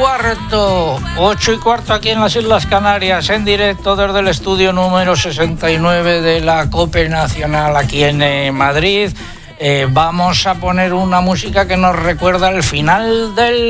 8:15, 8:15 aquí en las Islas Canarias, en directo desde el estudio número 69 de la COPE Nacional aquí en Madrid. Vamos a poner una música que nos recuerda el final del